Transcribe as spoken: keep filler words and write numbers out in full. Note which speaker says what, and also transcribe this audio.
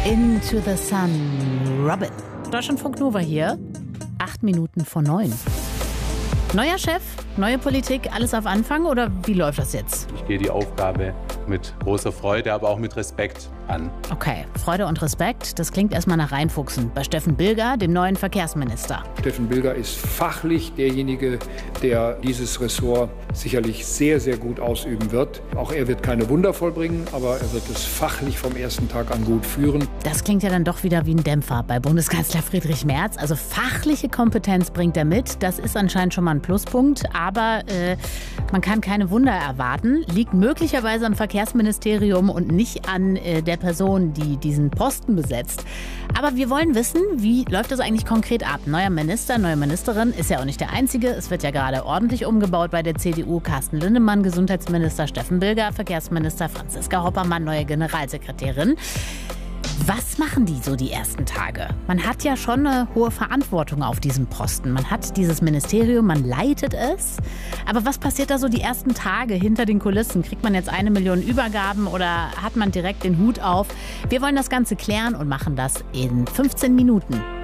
Speaker 1: Into the Sun, Robin. Deutschlandfunk Nova hier, acht Minuten vor neun. Neuer Chef, neue Politik, alles auf Anfang oder wie läuft das jetzt?
Speaker 2: Ich gehe die Aufgabe mit großer Freude, aber auch mit Respekt an.
Speaker 1: Okay, Freude und Respekt, das klingt erstmal nach Reinfuchsen. Bei Steffen Bilger, dem neuen Verkehrsminister.
Speaker 3: Steffen Bilger ist fachlich derjenige, der dieses Ressort sicherlich sehr, sehr gut ausüben wird. Auch er wird keine Wunder vollbringen, aber er wird es fachlich vom ersten Tag an gut führen.
Speaker 1: Das klingt ja dann doch wieder wie ein Dämpfer bei Bundeskanzler Friedrich Merz. Also fachliche Kompetenz bringt er mit. Das ist anscheinend schon mal ein Pluspunkt. Aber äh, man kann keine Wunder erwarten. Liegt möglicherweise am Verkehrsministerium und nicht an äh, der Person, die diesen Posten besetzt. Aber wir wollen wissen, wie läuft das eigentlich konkret ab? Neuer Minister, neue Ministerin ist ja auch nicht der einzige. Es wird ja gerade ordentlich umgebaut bei der C D U. Carsten Linnemann, Gesundheitsminister, Steffen Bilger, Verkehrsminister, Franziska Hoppermann, neue Generalsekretärin. Was machen die so die ersten Tage? Man hat ja schon eine hohe Verantwortung auf diesem Posten. Man hat dieses Ministerium, man leitet es. Aber was passiert da so die ersten Tage hinter den Kulissen? Kriegt man jetzt eine Million Übergaben oder hat man direkt den Hut auf? Wir wollen das Ganze klären und machen das in fünfzehn Minuten.